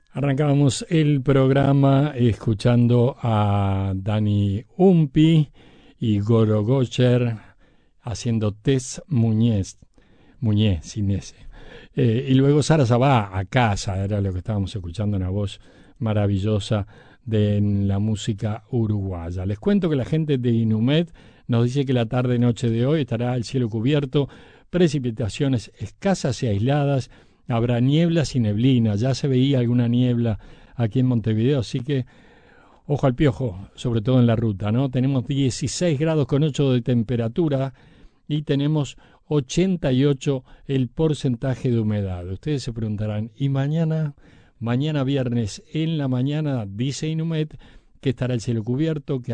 Arrancábamos el programa escuchando a Dani Umpi y Goro Gocher haciendo Tess Muñez sin ese. Y luego Sara Sabá, A Casa, era lo que estábamos escuchando, una voz maravillosa de la música uruguaya. Les cuento que la gente de Inumet nos dice que la tarde-noche de hoy estará el cielo cubierto, precipitaciones escasas y aisladas. Habrá nieblas y neblina, ya se veía alguna niebla aquí en Montevideo, así que ojo al piojo, sobre todo en la ruta, ¿no? Tenemos 16 grados con 8 de temperatura y tenemos 88 el porcentaje de humedad. Ustedes se preguntarán, ¿y mañana? Mañana viernes en la mañana, dice Inumet, que estará el cielo cubierto, que